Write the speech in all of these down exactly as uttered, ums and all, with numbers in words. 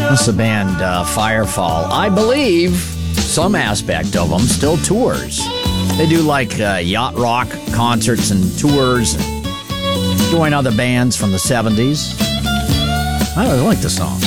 That's the band uh, Firefall. I believe some aspect of them still tours. They do like uh, yacht rock concerts and tours. And join other bands from the seventies. I really like the song.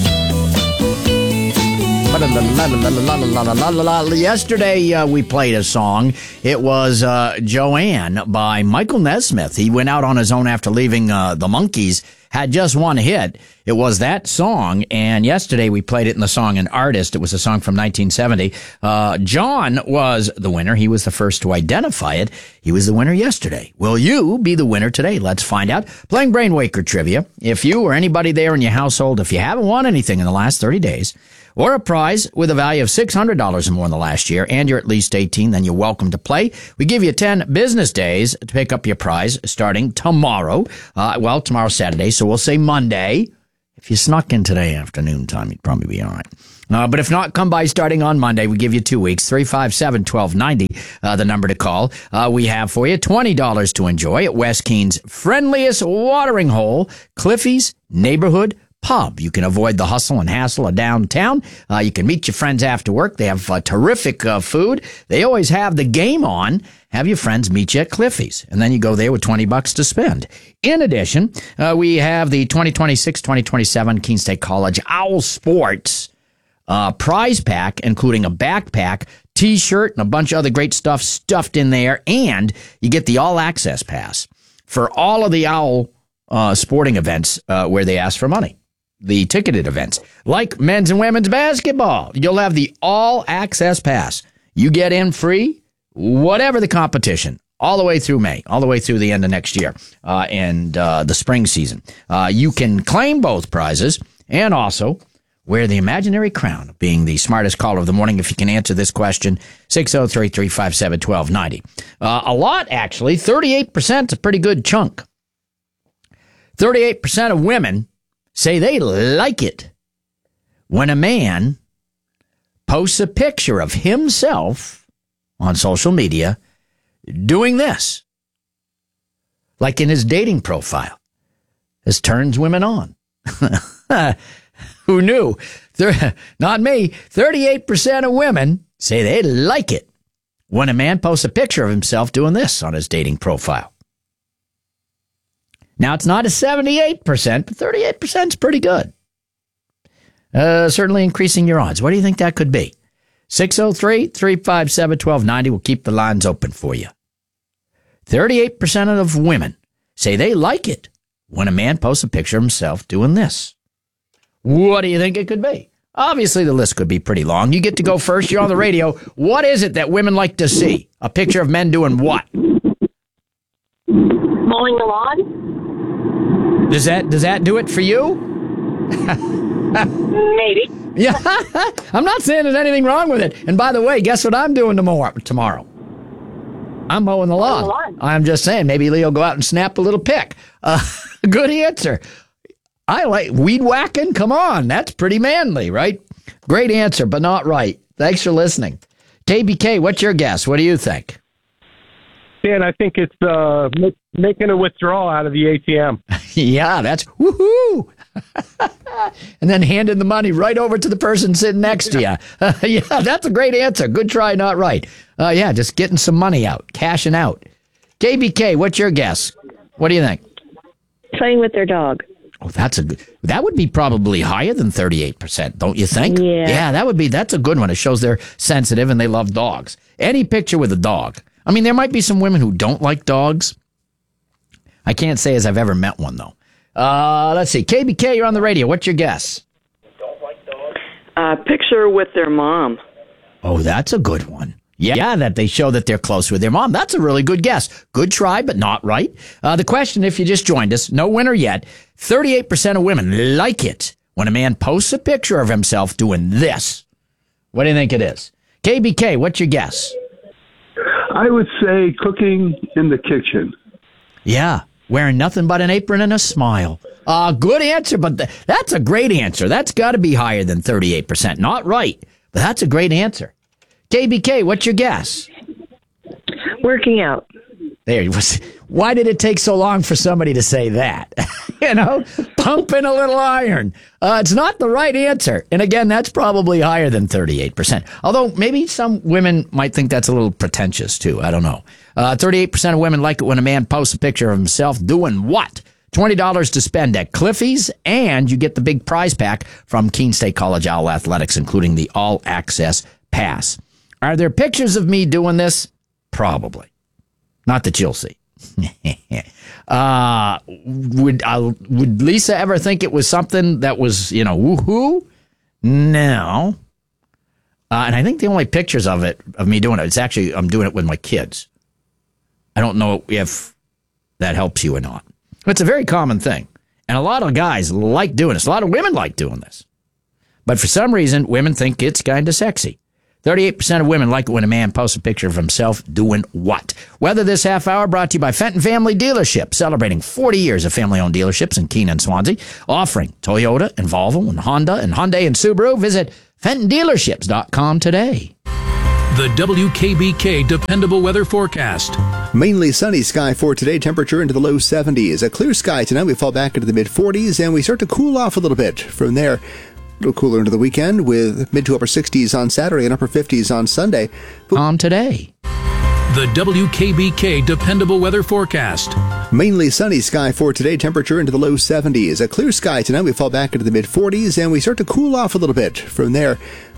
Yesterday uh, we played a song. It was uh, Joanne by Michael Nesmith. He went out on his own after leaving uh, the Monkees. Had just one hit. It was that song, and yesterday we played it in the song An Artist. It was a song from nineteen seventy. Uh, John was the winner. He was the first to identify it. He was the winner yesterday. Will you be the winner today? Let's find out. Playing Brainwaker Trivia. If you or anybody there in your household, if you haven't won anything in the last thirty days, or a prize with a value of six hundred dollars or more in the last year, and you're at least eighteen, then you're welcome to play. We give you ten business days to pick up your prize starting tomorrow. Uh, well, tomorrow's Saturday, so we'll say Monday. If you snuck in today afternoon time, you'd probably be all right. Uh, but if not, come by starting on Monday. We give you two weeks. three five seven, one two nine zero, uh, the number to call. Uh, we have for you twenty dollars to enjoy at West Keene's friendliest watering hole, Cliffy's Neighborhood Pub. You can avoid the hustle and hassle of downtown. Uh, you can meet your friends after work. They have uh, terrific uh, food. They always have the game on. Have your friends meet you at Cliffy's, and then you go there with twenty bucks to spend. In addition, uh, we have the twenty twenty-six twenty twenty-seven Keene State College Owl Sports uh, prize pack, including a backpack, T-shirt, and a bunch of other great stuff stuffed in there, and you get the all-access pass for all of the Owl uh, sporting events uh, where they ask for money. The ticketed events, like men's and women's basketball. You'll have the all-access pass. You get in free, whatever the competition, all the way through May, all the way through the end of next year, uh, and uh, the spring season. Uh, you can claim both prizes and also wear the imaginary crown of being the smartest caller of the morning if you can answer this question, six oh three, three five seven, one two nine zero. Uh, a lot, actually. thirty-eight percent is a pretty good chunk. thirty-eight percent of women say they like it when a man posts a picture of himself on social media doing this, like in his dating profile. This turns women on. Who knew? Thir- not me. thirty-eight percent of women say they like it when a man posts a picture of himself doing this on his dating profile. Now, it's not a seventy-eight percent, but thirty-eight percent is pretty good. Uh, certainly increasing your odds. What do you think that could be? six oh three, three five seven, one two nine zero. We'll keep the lines open for you. thirty-eight percent of women say they like it when a man posts a picture of himself doing this. What do you think it could be? Obviously, the list could be pretty long. You get to go first. You're on the radio. What is it that women like to see? A picture of men doing what? Mowing the lawn? Does that does that do it for you? Maybe. Yeah, I'm not saying there's anything wrong with it. And by the way, guess what I'm doing tomorrow? Tomorrow, I'm mowing the lawn. Mowing the lawn. I'm just saying, maybe Leo go out and snap a little pic. Uh, good answer. I like weed whacking. Come on, that's pretty manly, right? Great answer, but not right. Thanks for listening. K B K, what's your guess? What do you think? Dan, I think it's uh, make, making a withdrawal out of the A T M. Yeah, that's woohoo. And then handing the money right over to the person sitting next to you. Uh, yeah, that's a great answer. Good try, not right. Uh, yeah, just getting some money out, cashing out. K B K, what's your guess? What do you think? Playing with their dog. Oh, that's a good, that would be probably higher than thirty-eight percent, don't you think? Yeah. Yeah, that would be, that's a good one. It shows they're sensitive and they love dogs. Any picture with a dog. I mean, there might be some women who don't like dogs. I can't say as I've ever met one, though. Uh, let's see. K B K, you're on the radio. What's your guess? Don't like dogs. Uh, picture with their mom. Oh, that's a good one. Yeah, yeah, that they show that they're close with their mom. That's a really good guess. Good try, but not right. Uh, the question, if you just joined us, no winner yet. thirty-eight percent of women like it when a man posts a picture of himself doing this. What do you think it is? K B K, what's your guess? I would say cooking in the kitchen. Yeah, wearing nothing but an apron and a smile. Uh, good answer, but th- that's a great answer. That's got to be higher than thirty-eight percent. Not right, but that's a great answer. K B K, what's your guess? Working out. There, Why did it take so long for somebody to say that? You know, pumping a little iron. Uh, it's not the right answer. And again, that's probably higher than thirty-eight percent. Although maybe some women might think that's a little pretentious too. I don't know. Uh, thirty-eight percent of women like it when a man posts a picture of himself doing what? twenty dollars to spend at Cliffy's, and you get the big prize pack from Keene State College Owl Athletics, including the All Access Pass. Are there pictures of me doing this? Probably. Not that you'll see. uh, would uh, would Lisa ever think it was something that was, you know, woohoo? No. Uh, and I think the only pictures of it, of me doing it, it's actually, I'm doing it with my kids. I don't know if that helps you or not. It's a very common thing. And a lot of guys like doing this. A lot of women like doing this. But for some reason, women think it's kind of sexy. thirty-eight percent of women like it when a man posts a picture of himself doing what? Weather this half hour brought to you by Fenton Family Dealership, celebrating forty years of family-owned dealerships in Keene and Swansea, offering Toyota and Volvo and Honda and Hyundai and Subaru. Visit Fenton Dealerships dot com today. The W K B K Dependable Weather Forecast. Mainly sunny sky for today, temperature into the low seventies. A clear sky tonight, we fall back into the mid-forties, and we start to cool off a little bit. From there, a little cooler into the weekend with mid to upper sixties on Saturday and upper fifties on Sunday. On today. The W K B K Dependable Weather Forecast. Mainly sunny sky for today, temperature into the low seventies. A clear sky tonight, we fall back into the mid-forties, and we start to cool off a little bit. From there,